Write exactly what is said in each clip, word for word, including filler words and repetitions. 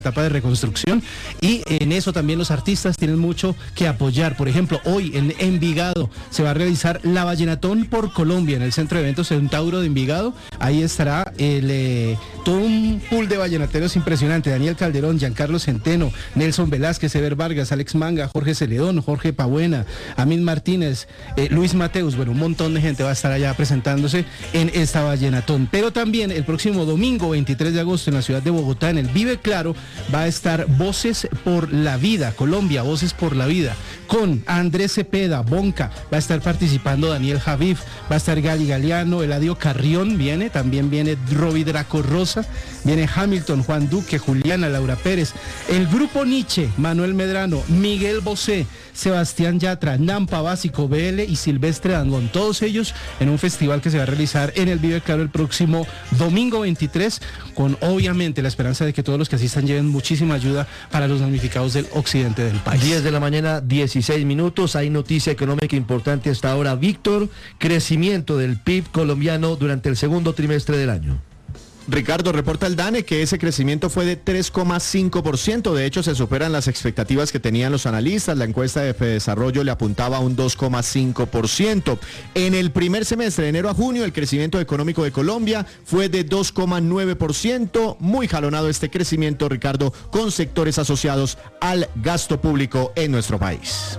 etapa de reconstrucción, y en eso también los artistas tienen mucho que apoyar. Por ejemplo, hoy en Envigado se va a realizar la Vallenatón por Colombia en el Centro de Eventos Centauro de Envigado. Ahí estará el, eh, todo un pool de vallenateros impresionante: Daniel Calderón, Giancarlo Centeno, Nelson Velázquez, Ever Vargas, Alex Manga, Jorge Celedón, Jorge Pabuena, Amin Martínez, eh, Luis Mateus. Bueno, un montón de gente va a estar allá presentándose en esta Vallenatón. Pero también el próximo domingo veintitrés de agosto en la ciudad de Bogotá, en el Vive Claro, va a estar Voces por la Vida, Colombia, Voces por la Vida, con Andrés Cepeda, Bonca, va a estar participando Daniel Javif, va a estar Gali Galeano, Eladio Carrión viene, también viene Roby Draco Rosa, viene Hamilton, Juan Duque, Juliana, Laura Pérez, el grupo Nietzsche, Manuel Medrano, Miguel Bosé, Sebastián Yatra, Nampa Básico, B L y Silvestre Dangond, todos ellos en un festival que se va a realizar en el Vive Claro el próximo domingo veintitrés, con obviamente la esperanza de que todos los que asistan lleven muchísima ayuda para los damnificados del occidente del país. diez de la mañana, dieciséis minutos, hay noticia económica importante hasta ahora. Víctor, crecimiento del P I B colombiano durante el segundo trimestre del año. Ricardo, reporta el DANE que ese crecimiento fue de tres coma cinco por ciento, de hecho se superan las expectativas que tenían los analistas, la encuesta de Fedesarrollo le apuntaba a un dos coma cinco por ciento. En el primer semestre, de enero a junio, el crecimiento económico de Colombia fue de dos coma nueve por ciento, muy jalonado este crecimiento, Ricardo, con sectores asociados al gasto público en nuestro país.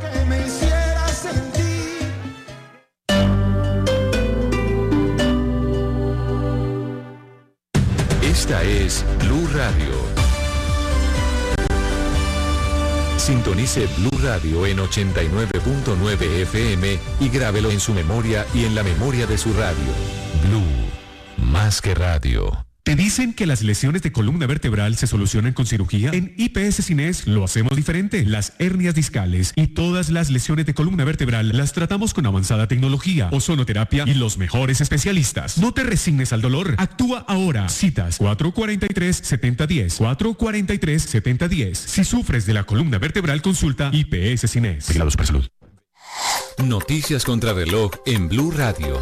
Esta es Blue Radio. Sintonice Blue Radio en ochenta y nueve punto nueve F M y grábelo en su memoria y en la memoria de su radio. Blue, más que radio. ¿Te dicen que las lesiones de columna vertebral se solucionan con cirugía? En I P S Cines lo hacemos diferente. Las hernias discales y todas las lesiones de columna vertebral las tratamos con avanzada tecnología, ozonoterapia y los mejores especialistas. No te resignes al dolor. Actúa ahora. Citas cuatro cuatro tres, siete cero uno cero, cuatro cuatro tres, siete cero uno cero. Si sufres de la columna vertebral, consulta I P S Cines. Vigilado Supersalud. Noticias contra reloj en Blue Radio.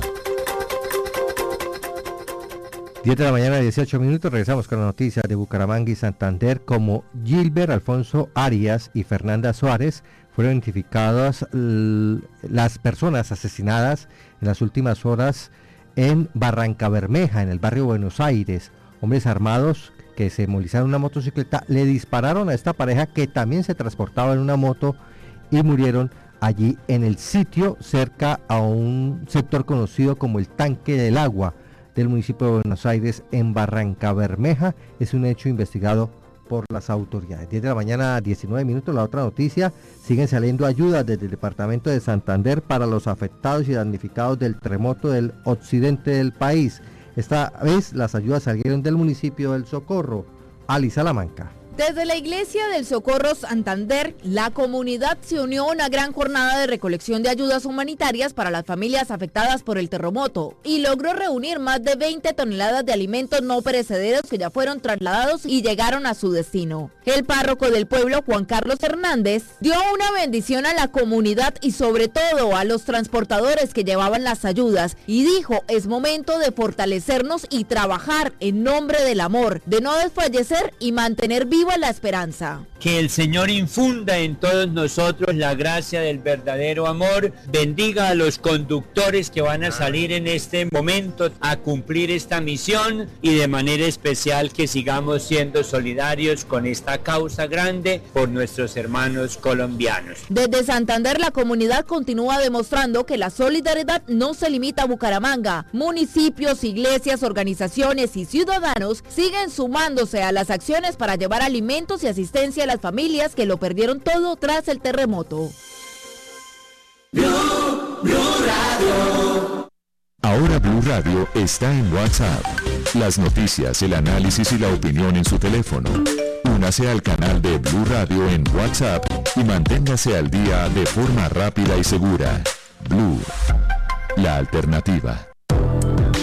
diez de la mañana, dieciocho minutos, regresamos con la noticia de Bucaramanga y Santander. Como Gilbert Alfonso Arias y Fernanda Suárez fueron identificadas l- las personas asesinadas en las últimas horas en Barranca Bermeja, en el barrio Buenos Aires. Hombres armados que se movilizaron en una motocicleta le dispararon a esta pareja que también se transportaba en una moto y murieron allí en el sitio, cerca a un sector conocido como el Tanque del Agua del municipio de Buenos Aires, en Barranca Bermeja. Es un hecho investigado por las autoridades. diez de la mañana, diecinueve minutos. La otra noticia: siguen saliendo ayudas desde el departamento de Santander para los afectados y damnificados del terremoto del occidente del país. Esta vez las ayudas salieron del municipio del Socorro. Ali Salamanca. Desde la Iglesia del Socorro Santander, la comunidad se unió a una gran jornada de recolección de ayudas humanitarias para las familias afectadas por el terremoto y logró reunir más de veinte toneladas de alimentos no perecederos que ya fueron trasladados y llegaron a su destino. El párroco del pueblo, Juan Carlos Hernández, dio una bendición a la comunidad y sobre todo a los transportadores que llevaban las ayudas y dijo: es momento de fortalecernos y trabajar en nombre del amor, de no desfallecer y mantener viva la esperanza. Que el Señor infunda en todos nosotros la gracia del verdadero amor, bendiga a los conductores que van a salir en este momento a cumplir esta misión y de manera especial que sigamos siendo solidarios con esta causa grande por nuestros hermanos colombianos. Desde Santander, la comunidad continúa demostrando que la solidaridad no se limita a Bucaramanga. Municipios, iglesias, organizaciones y ciudadanos siguen sumándose a las acciones para llevar alimentos y asistencia a las familias que lo perdieron todo tras el terremoto. Blue, Blue Radio. Ahora Blue Radio está en WhatsApp. Las noticias, el análisis y la opinión en su teléfono. Únase al canal de Blue Radio en WhatsApp y manténgase al día de forma rápida y segura. Blue, la alternativa.